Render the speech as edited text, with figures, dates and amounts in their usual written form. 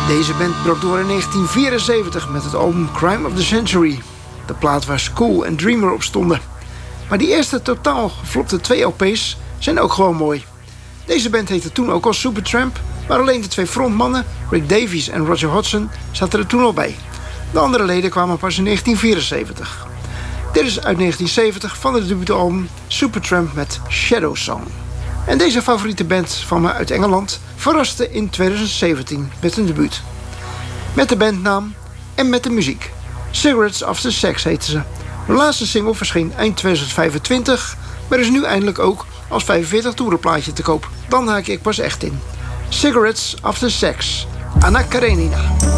Deze band brak door in 1974 met het album Crime of the Century. De plaat waar School en Dreamer op stonden. Maar die eerste totaal geflopte 2 LP's zijn ook gewoon mooi. Deze band heette toen ook al Supertramp, maar alleen de 2 frontmannen, Rick Davies en Roger Hodgson, zaten er toen al bij. De andere leden kwamen pas in 1974. Dit is uit 1970 van het debuutalbum Supertramp met Shadow Song. En deze favoriete band van me uit Engeland verraste in 2017 met een debuut. Met de bandnaam en met de muziek. Cigarettes After Sex heette ze. Hun laatste single verscheen eind 2025, maar is nu eindelijk ook als 45 toerenplaatje te koop. Dan haak ik pas echt in. Cigarettes After Sex, Anna Karenina.